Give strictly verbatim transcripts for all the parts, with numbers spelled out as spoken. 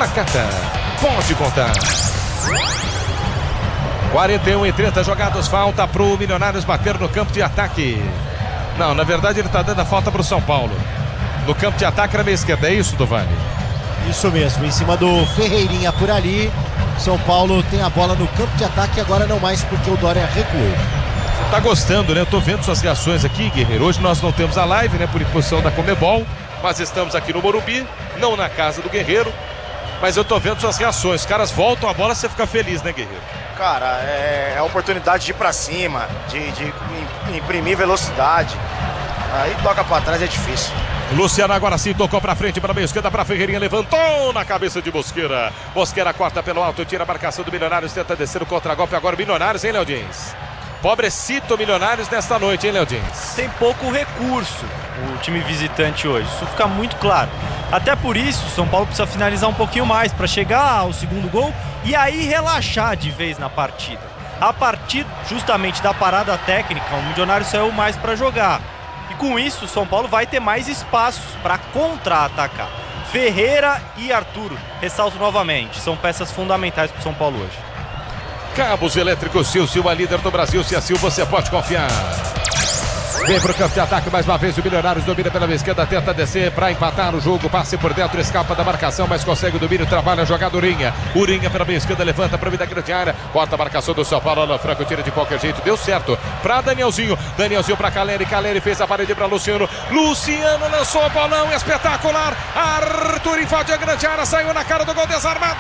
Nakata. Pode contar. quarenta e um e trinta jogados, falta pro Milionários bater no campo de ataque. Não, na verdade ele tá dando a falta pro São Paulo. No campo de ataque na meia esquerda, é isso, Dovani? Isso mesmo, em cima do Ferreirinha por ali. São Paulo tem a bola no campo de ataque, agora não mais porque o Dória recuou. Você tá gostando, né? Eu tô vendo suas reações aqui, Guerreiro. Hoje nós não temos a live, né? Por imposição da Comebol, mas estamos aqui no Morumbi, não na casa do Guerreiro. Mas eu tô vendo suas reações. Os caras voltam a bola, você fica feliz, né, Guerreiro? Cara, é a oportunidade de ir pra cima, de, de imprimir velocidade. Aí toca pra trás é difícil. Luciano agora sim tocou pra frente, pra meia esquerda, pra Ferreirinha, levantou na cabeça de Mosqueira. Mosqueira corta pelo alto, tira a marcação do Milionários, tenta descer o contra-golpe. Agora Milionários, hein, Léo Dins? Pobrecito Milionários nesta noite, hein, Léo Dins? Tem pouco recurso o time visitante hoje, isso fica muito claro. Até por isso, o São Paulo precisa finalizar um pouquinho mais para chegar ao segundo gol e aí relaxar de vez na partida. A partir justamente da parada técnica, o Milionário saiu mais para jogar. E com isso, o São Paulo vai ter mais espaços para contra-atacar. Ferreira e Arturo, ressalto novamente, são peças fundamentais para o São Paulo hoje. Cabos elétricos Sil, Sil, a líder do Brasil. Se a Sil, você pode confiar. Vem pro campo de ataque mais uma vez o Milionários, domina pela esquerda, tenta descer para empatar o jogo, passe por dentro, escapa da marcação, mas consegue o domínio, trabalha a jogada Urinha. Urinha pela esquerda, levanta para a vida grande área, corta a marcação do São Paulo, Alan Franco tira de qualquer jeito, deu certo para Danielzinho, Danielzinho para Caleri, Caleri fez a parede para Luciano, Luciano lançou o bolão espetacular, Arthur invadiu a grande área, saiu na cara do gol, desarmado.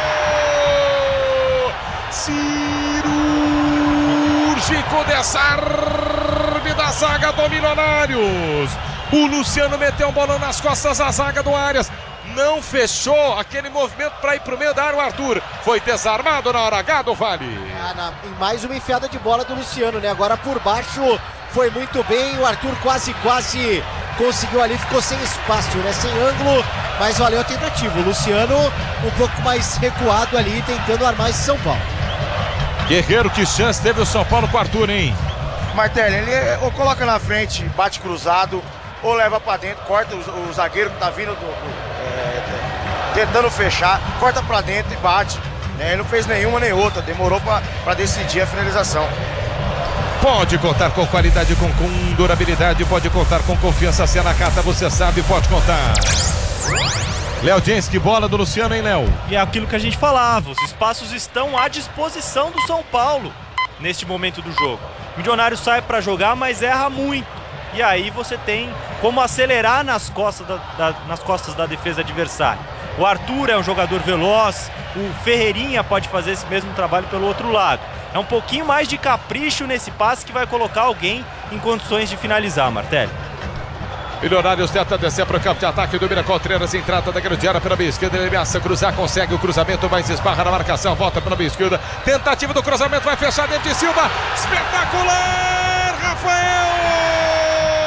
Cirúrgico desarme da zaga do Milionários. O Luciano meteu um bolão nas costas da zaga do Arias. Não fechou aquele movimento para ir pro meio da área. O Arthur foi desarmado na hora H do Vale. Ah, na, em mais uma enfiada de bola do Luciano, né? Agora por baixo foi muito bem. O Arthur quase, quase conseguiu ali. Ficou sem espaço, né? Sem ângulo, mas valeu a tentativa. O Luciano um pouco mais recuado ali, tentando armar esse São Paulo. Guerreiro, que chance teve o São Paulo com o Arthur, hein? Martelli, ele ou coloca na frente, bate cruzado, ou leva pra dentro, corta o, o zagueiro que tá vindo, do, do, é, tentando fechar, corta pra dentro e bate. Né? Ele não fez nenhuma nem outra, demorou pra, pra decidir a finalização. Pode contar com qualidade, com, com durabilidade, pode contar com confiança. Se é na carta, você sabe, pode contar. Léo Dins, que bola do Luciano, hein, Léo? E é aquilo que a gente falava, os espaços estão à disposição do São Paulo neste momento do jogo. O Milionário sai para jogar, mas erra muito. E aí você tem como acelerar nas costas da, da, nas costas da defesa adversária. O Arthur é um jogador veloz, o Ferreirinha pode fazer esse mesmo trabalho pelo outro lado. É um pouquinho mais de capricho nesse passe que vai colocar alguém em condições de finalizar, Martelli. Milionários tenta descer para o campo de ataque, domina Contreiras, entrada da grande área pela meia esquerda, ele ameaça cruzar, consegue o cruzamento, mas esbarra na marcação, volta pela meia esquerda, tentativa do cruzamento, vai fechar dentro de Silva, espetacular, Rafael!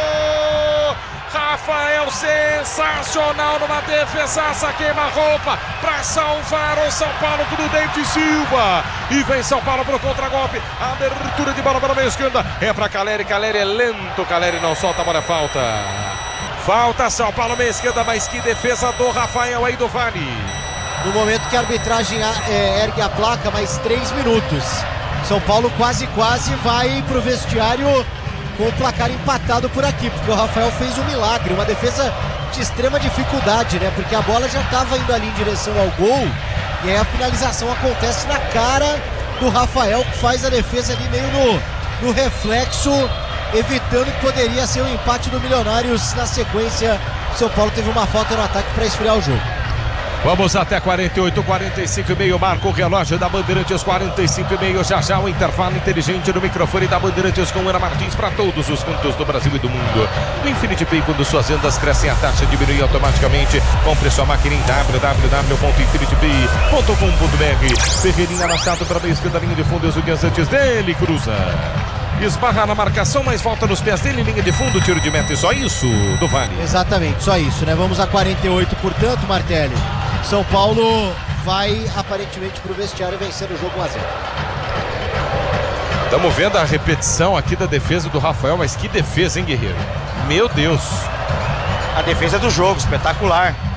Rafael sensacional numa defesaça, queima-roupa para salvar o São Paulo do David Silva. E vem São Paulo para o contra-golpe, abertura de bola para a meia esquerda, é para Caleri, Caleri é lento, Caleri não solta, a bola é falta. Falta São Paulo, meia esquerda, mas que defesa do Rafael aí do Vale. No momento que a arbitragem é, ergue a placa, mais três minutos. São Paulo quase, quase vai pro vestiário com o placar empatado por aqui, porque o Rafael fez um milagre, uma defesa de extrema dificuldade, né? Porque a bola já estava indo ali em direção ao gol, e aí a finalização acontece na cara do Rafael, que faz a defesa ali meio no, no reflexo, evitando que poderia ser um empate do Milionários. Na sequência, o São Paulo teve uma falta no ataque para esfriar o jogo. Vamos até quarenta e oito, quarenta e cinco e meio, marca o relógio da Bandeirantes, quarenta e cinco e meio, já já o intervalo inteligente no microfone da Bandeirantes com Ana Martins para todos os cantos do Brasil e do mundo. No Infinity Pay, quando suas vendas crescem, a taxa diminui automaticamente. Compre sua máquina em w w w ponto infinity pay ponto com ponto b r. Ferreirinha arrastado para a esquerda, linha de fundo, os Udias antes dele, cruza. Esbarra na marcação, mas volta nos pés dele, linha de fundo, tiro de meta, e só isso do Vale. Exatamente, só isso, né? Vamos a quarenta e oito, portanto, Martelli. São Paulo vai aparentemente para o vestiário vencer o jogo um a zero. Estamos vendo a repetição aqui da defesa do Rafael, mas que defesa, hein, Guerreiro? Meu Deus! A defesa do jogo, espetacular.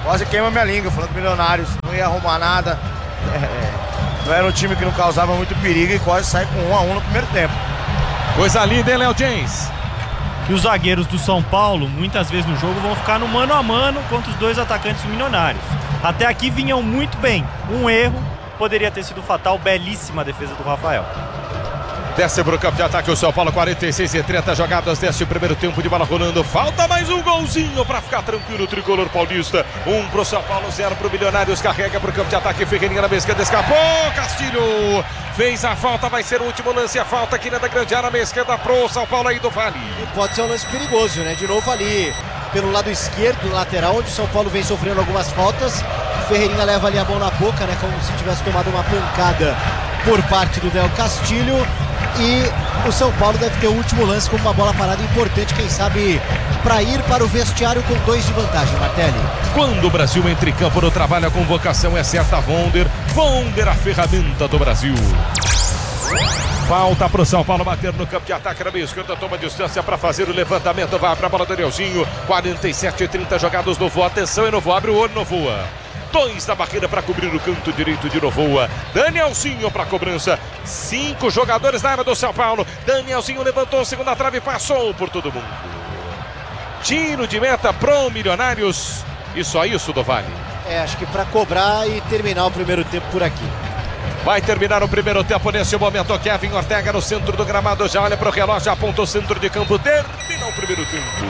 quase queima minha língua, falando que Milionários não ia arrumar nada. É, não era um time que não causava muito perigo e quase sai com um a um no primeiro tempo. Coisa linda, hein, Léo James? E os zagueiros do São Paulo, muitas vezes no jogo, vão ficar no mano a mano contra os dois atacantes Milionários. Até aqui vinham muito bem. Um erro poderia ter sido fatal, belíssima defesa do Rafael. Desce pro campo de ataque o São Paulo, quarenta e seis e trinta jogadas desse primeiro tempo de bola rolando. Falta mais um golzinho pra ficar tranquilo o tricolor paulista. Um pro São Paulo, zero pro Milionários. Carrega pro campo de ataque, Ferreirinha na meia esquerda, escapou. Castilho fez a falta, vai ser o último lance. A falta aqui na da grande área, meia esquerda pro São Paulo aí do Vale. E pode ser um lance perigoso, né? De novo ali pelo lado esquerdo, lateral, onde o São Paulo vem sofrendo algumas faltas. Ferreirinha leva ali a mão na boca, né? Como se tivesse tomado uma pancada por parte do Del Castilho. E o São Paulo deve ter o último lance com uma bola parada importante, quem sabe para ir para o vestiário com dois de vantagem, Martelli. Quando o Brasil entra em campo no trabalho, a convocação é certa. Wonder, Wonder, a ferramenta do Brasil. Falta para o São Paulo bater no campo de ataque na meia esquerda, toma distância para fazer o levantamento, vai para a bola do Danielzinho, quarenta e sete e trinta jogados no voa, atenção e no voa, abre o olho no voa. Dois da barreira para cobrir o canto direito de Novoa. Danielzinho para cobrança. Cinco jogadores na área do São Paulo. Danielzinho levantou, segunda trave e passou por todo mundo. Tiro de meta pro Milionários. E só isso do Vale. É, acho que para cobrar e terminar o primeiro tempo por aqui. Vai terminar o primeiro tempo nesse momento. Kevin Ortega no centro do gramado. Já olha pro relógio, aponta o centro de campo. Termina o primeiro tempo.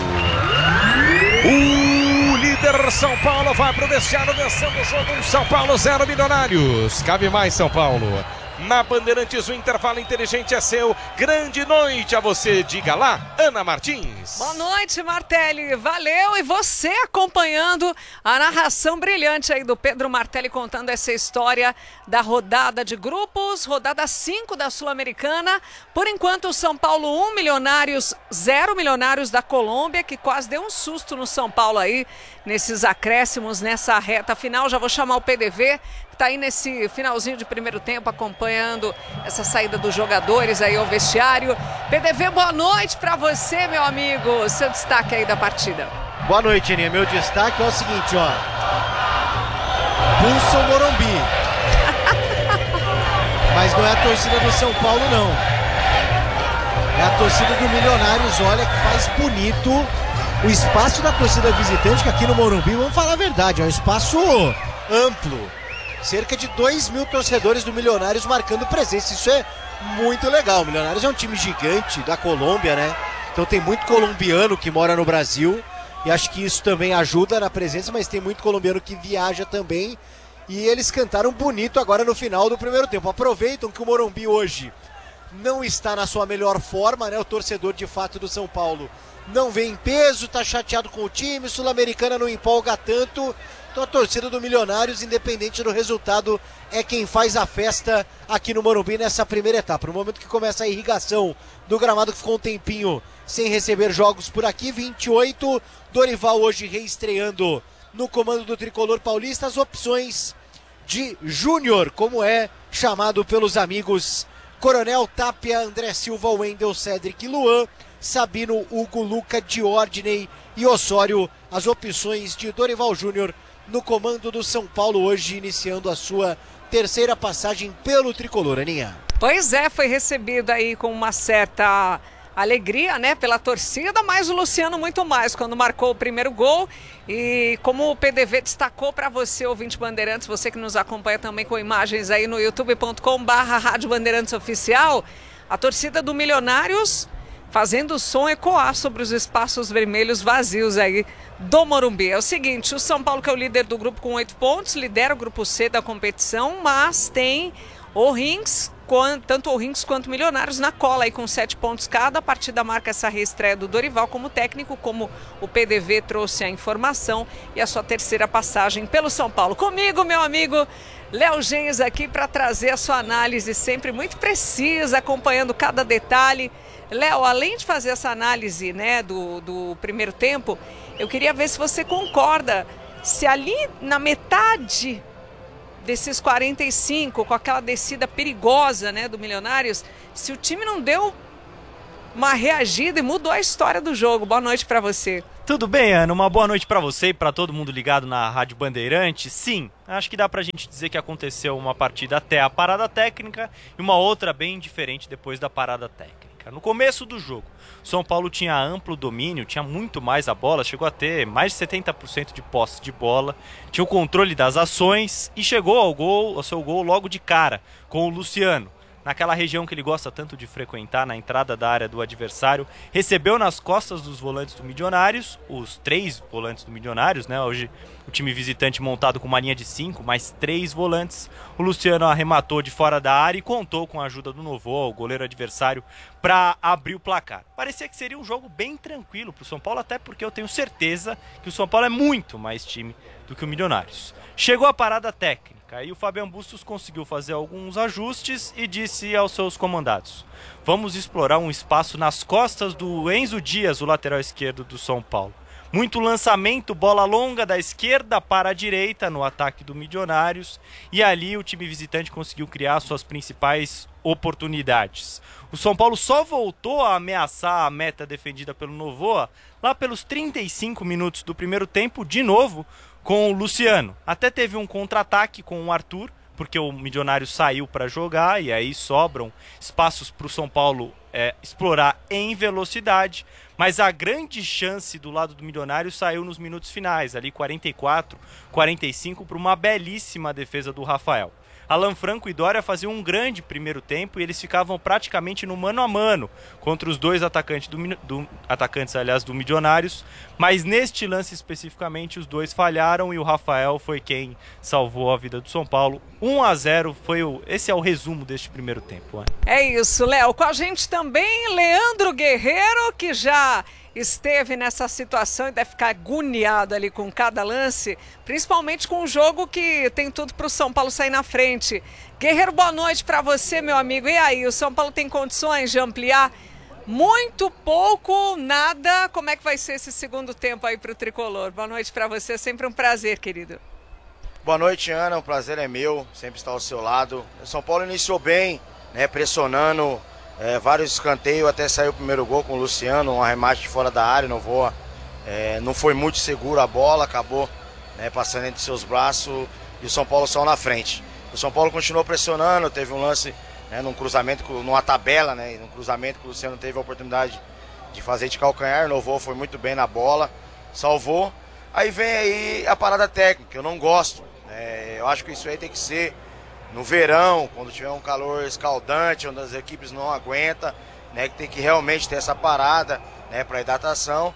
O líder São Paulo vai pro vestiário vencendo o jogo. Um São Paulo, zero Milionários. Cabe mais São Paulo. Na Bandeirantes, o intervalo inteligente é seu. Grande noite a você. Diga lá, Ana Martins. Boa noite, Martelli. Valeu. E você acompanhando a narração brilhante aí do Pedro Martelli contando essa história da rodada de grupos, rodada cinco da Sul-Americana. Por enquanto, o São Paulo um, Milionários zero, Milionários da Colômbia, que quase deu um susto no São Paulo aí, nesses acréscimos, nessa reta final. Já vou chamar o P D V, que está aí nesse finalzinho de primeiro tempo, acompanhando essa saída dos jogadores aí ao vestiário. P D V, boa noite para você, meu amigo. Seu destaque aí da partida. Boa noite, Aninha. Meu destaque é o seguinte, ó. Pulsa o Morumbi. Mas não é a torcida do São Paulo, não. É a torcida do Milionários, olha, que faz bonito o espaço da torcida visitante, que aqui no Morumbi, vamos falar a verdade, é um espaço amplo. Cerca de dois mil torcedores do Milionários marcando presença. Isso é muito legal. O Milionários é um time gigante da Colômbia, né? Então tem muito colombiano que mora no Brasil. E acho que isso também ajuda na presença, mas tem muito colombiano que viaja também. E eles cantaram bonito agora no final do primeiro tempo. Aproveitam que o Morumbi hoje não está na sua melhor forma, né? O torcedor de fato do São Paulo não vem em peso, tá chateado com o time, Sul-Americana não empolga tanto. Então a torcida do Milionários, independente do resultado, é quem faz a festa aqui no Morumbi nessa primeira etapa. No momento que começa a irrigação do gramado, que ficou um tempinho sem receber jogos por aqui, vinte e oito, Dorival hoje reestreando no comando do Tricolor Paulista, as opções de Júnior, como é chamado pelos amigos Coronel, Tapia, André Silva, Wendel, Cedric, Luan, Sabino, Hugo, Luca, Diordney e Osório, as opções de Dorival Júnior no comando do São Paulo hoje, iniciando a sua terceira passagem pelo Tricolor, Aninha. Pois é, foi recebido aí com uma certa alegria, né, pela torcida, mas o Luciano muito mais, quando marcou o primeiro gol. E como o P D V destacou para você, ouvinte Bandeirantes, você que nos acompanha também com imagens aí no youtube ponto com barra Rádio Bandeirantes Oficial, a torcida do Milionários fazendo o som ecoar sobre os espaços vermelhos vazios aí do Morumbi. É o seguinte, o São Paulo, que é o líder do grupo com oito pontos, lidera o grupo C da competição, mas tem o Rins, tanto o Rins quanto o Milionários na cola aí com sete pontos cada. A partida marca essa reestreia do Dorival como técnico, como o P D V trouxe a informação, e a sua terceira passagem pelo São Paulo. Comigo, meu amigo Léo James aqui para trazer a sua análise sempre muito precisa, acompanhando cada detalhe. Léo, além de fazer essa análise, né, do, do primeiro tempo, eu queria ver se você concorda, se ali na metade desses quarenta e cinco, com aquela descida perigosa, né, do Milionários, se o time não deu uma reagida e mudou a história do jogo. Boa noite para você. Tudo bem, Ana? Uma boa noite para você e para todo mundo ligado na Rádio Bandeirantes. Sim, acho que dá pra gente dizer que aconteceu uma partida até a parada técnica e uma outra bem diferente depois da parada técnica. No começo do jogo, São Paulo tinha amplo domínio, tinha muito mais a bola, chegou a ter mais de setenta por cento de posse de bola, tinha o controle das ações e chegou ao gol, ao seu gol logo de cara, com o Luciano. Naquela região que ele gosta tanto de frequentar, na entrada da área do adversário, recebeu nas costas dos volantes do Milionários, os três volantes do Milionários, né? Hoje o time visitante montado com uma linha de cinco, mais três volantes. O Luciano arrematou de fora da área e contou com a ajuda do Novoa, o goleiro adversário, para abrir o placar. Parecia que seria um jogo bem tranquilo para o São Paulo, até porque eu tenho certeza que o São Paulo é muito mais time do que o Milionários. Chegou a parada técnica. Aí o Fabian Bustos conseguiu fazer alguns ajustes e disse aos seus comandados: vamos explorar um espaço nas costas do Enzo Dias, o lateral esquerdo do São Paulo. Muito lançamento, bola longa da esquerda para a direita no ataque do Milionários, e ali o time visitante conseguiu criar suas principais oportunidades. O São Paulo só voltou a ameaçar a meta defendida pelo Novoa lá pelos trinta e cinco minutos do primeiro tempo, de novo com o Luciano. Até teve um contra-ataque com o Arthur, porque o Milionário saiu para jogar e aí sobram espaços para o São Paulo é, explorar em velocidade, mas a grande chance do lado do Milionário saiu nos minutos finais, ali quarenta e quatro, quarenta e cinco, para uma belíssima defesa do Rafael. Alan Franco e Dória faziam um grande primeiro tempo e eles ficavam praticamente no mano a mano contra os dois atacantes, do, do, atacantes aliás, do Milionários, mas neste lance especificamente os dois falharam e o Rafael foi quem salvou a vida do São Paulo. um a zero, foi o, esse é o resumo deste primeiro tempo. Né? É isso, Léo. Com a gente também, Leandro Guerreiro, que já esteve nessa situação e deve ficar agoniado ali com cada lance, principalmente com um jogo que tem tudo para o São Paulo sair na frente. Guerreiro, boa noite para você, meu amigo. E aí, o São Paulo tem condições de ampliar? Muito pouco, nada. Como é que vai ser esse segundo tempo aí para o Tricolor? Boa noite para você, sempre um prazer, querido. Boa noite, Ana, o prazer é meu, sempre estar ao seu lado. O São Paulo iniciou bem, né, pressionando, É, vários escanteios, até saiu o primeiro gol com o Luciano, um arremate de fora da área, Novoa é, não foi muito seguro a bola, acabou né, passando entre seus braços e o São Paulo saiu na frente. O São Paulo continuou pressionando, teve um lance né, num cruzamento, numa tabela, né, num cruzamento que o Luciano teve a oportunidade de fazer de calcanhar, Novoa foi muito bem na bola, salvou. Aí vem aí a parada técnica, eu não gosto, é, eu acho que isso aí tem que ser no verão, quando tiver um calor escaldante, onde as equipes não aguentam, né, que tem que realmente ter essa parada, né, para hidratação.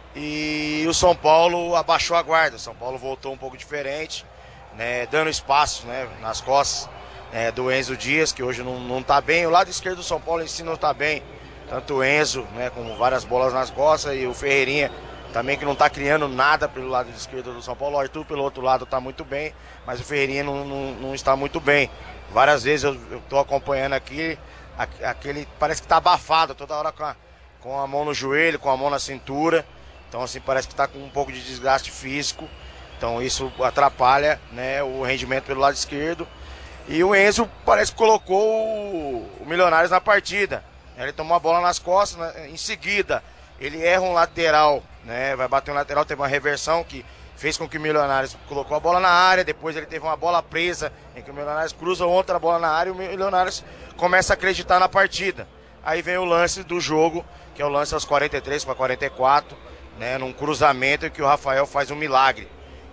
E o São Paulo abaixou a guarda, o São Paulo voltou um pouco diferente, né, dando espaço né, nas costas né, do Enzo Dias, que hoje não, não tá bem. O lado esquerdo do São Paulo em si não tá bem, tanto o Enzo, né, com várias bolas nas costas, e o Ferreirinha também, que não está criando nada pelo lado esquerdo do São Paulo. O Arthur pelo outro lado está muito bem, mas o Ferreirinha não, não, não está muito bem. Várias vezes eu estou acompanhando aqui, aquele parece que está abafado, toda hora com a, com a mão no joelho, com a mão na cintura. Então assim, parece que está com um pouco de desgaste físico. Então isso atrapalha né, o rendimento pelo lado esquerdo. E o Enzo parece que colocou o, o Milionários na partida. Ele tomou a bola nas costas, né, em seguida ele erra um lateral, né, vai bater um lateral, teve uma reversão que fez com que o Milionários colocou a bola na área, depois ele teve uma bola presa, em que o Milionários cruza outra bola na área e o Milionários começa a acreditar na partida. Aí vem o lance do jogo, que é o lance aos quarenta e três para quarenta e quatro, né, num cruzamento em que o Rafael faz um milagre.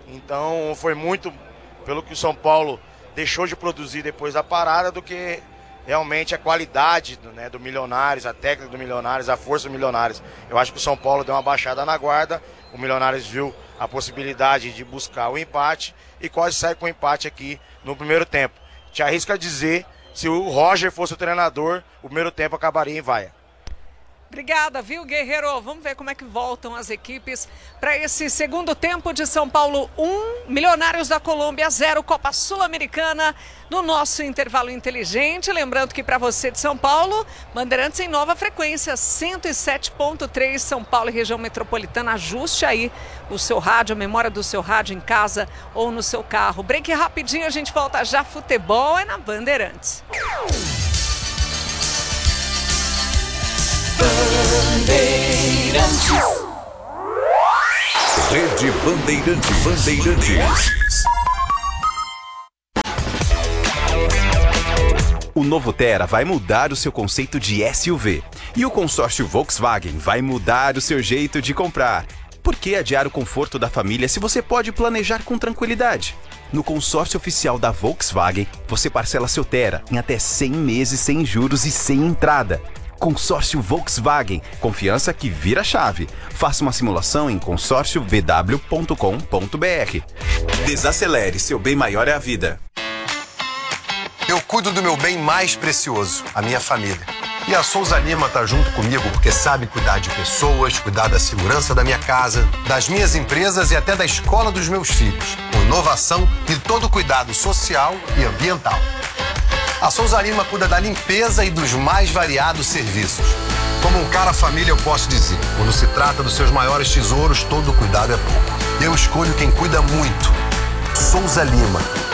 Então foi muito pelo que o São Paulo deixou de produzir depois da parada do que realmente a qualidade né, do Milionários, a técnica do Milionários, a força do Milionários. Eu acho que o São Paulo deu uma baixada na guarda, o Milionários viu a possibilidade de buscar o empate e quase sai com o empate aqui no primeiro tempo. Te arrisco a dizer, se o Roger fosse o treinador, o primeiro tempo acabaria em vaia. Obrigada, viu, Guerreiro? Vamos ver como é que voltam as equipes para esse segundo tempo de São Paulo um, Milionários da Colômbia zero, Copa Sul-Americana, no nosso intervalo inteligente. Lembrando que para você de São Paulo, Bandeirantes em nova frequência, cento e sete ponto três, São Paulo e região metropolitana. Ajuste aí o seu rádio, a memória do seu rádio em casa ou no seu carro. Break rapidinho, a gente volta já. Futebol é na Bandeirantes. Bandeirantes. Rede Bandeirantes. Bandeirantes. O novo Tera vai mudar o seu conceito de S U V. E o consórcio Volkswagen vai mudar o seu jeito de comprar. Por que adiar o conforto da família se você pode planejar com tranquilidade? No consórcio oficial da Volkswagen, você parcela seu Tera em até cem meses sem juros e sem entrada. Consórcio Volkswagen, confiança que vira chave. Faça uma simulação em consórcio v w ponto com ponto b r. Desacelere, seu bem maior é a vida. Eu cuido do meu bem mais precioso, a minha família. E a Souza Lima tá junto comigo porque sabe cuidar de pessoas, cuidar da segurança da minha casa, das minhas empresas e até da escola dos meus filhos, com inovação e todo cuidado social e ambiental. A Souza Lima cuida da limpeza e dos mais variados serviços. Como um cara família, eu posso dizer, quando se trata dos seus maiores tesouros, todo cuidado é pouco. Eu escolho quem cuida muito. Souza Lima.